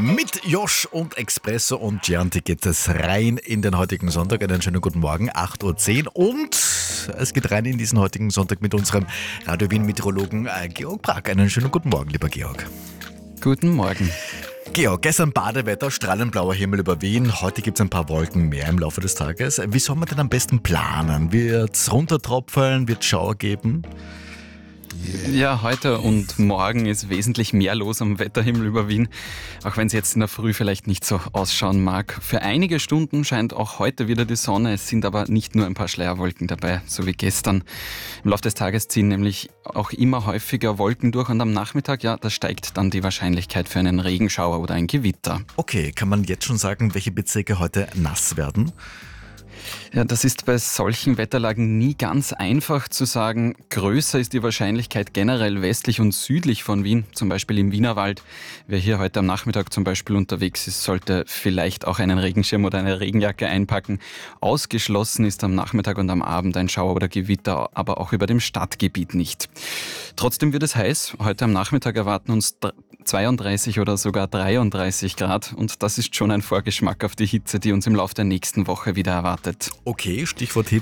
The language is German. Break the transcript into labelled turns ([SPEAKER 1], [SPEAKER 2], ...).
[SPEAKER 1] Mit Josh und Expresso und Gianti geht es rein in den heutigen Sonntag. Einen schönen guten Morgen, 8:10 Uhr. Und es geht rein in diesen heutigen Sonntag mit unserem Radio Wien-Meteorologen Georg Brack. Einen schönen guten Morgen, lieber Georg.
[SPEAKER 2] Guten Morgen.
[SPEAKER 1] Georg, gestern Badewetter, strahlend blauer Himmel über Wien. Heute gibt es ein paar Wolken mehr im Laufe des Tages. Wie soll man denn am besten planen? Wird es runtertropfeln? Wird es Schauer geben?
[SPEAKER 2] Ja, heute und morgen ist wesentlich mehr los am Wetterhimmel über Wien, auch wenn es jetzt in der Früh vielleicht nicht so ausschauen mag. Für einige Stunden scheint auch heute wieder die Sonne, es sind aber nicht nur ein paar Schleierwolken dabei, so wie gestern. Im Laufe des Tages ziehen nämlich auch immer häufiger Wolken durch und am Nachmittag, ja, da steigt dann die Wahrscheinlichkeit für einen Regenschauer oder ein Gewitter.
[SPEAKER 1] Okay, kann man jetzt schon sagen, welche Bezirke heute nass werden?
[SPEAKER 2] Ja, das ist bei solchen Wetterlagen nie ganz einfach zu sagen. Größer ist die Wahrscheinlichkeit generell westlich und südlich von Wien, zum Beispiel im Wienerwald. Wer hier heute am Nachmittag zum Beispiel unterwegs ist, sollte vielleicht auch einen Regenschirm oder eine Regenjacke einpacken. Ausgeschlossen ist am Nachmittag und am Abend ein Schauer oder Gewitter, aber auch über dem Stadtgebiet nicht. Trotzdem wird es heiß. Heute am Nachmittag erwarten uns 32 oder sogar 33 Grad und das ist schon ein Vorgeschmack auf die Hitze, die uns im Laufe der nächsten Woche wieder erwartet.
[SPEAKER 1] Okay, Stichwort Hitze.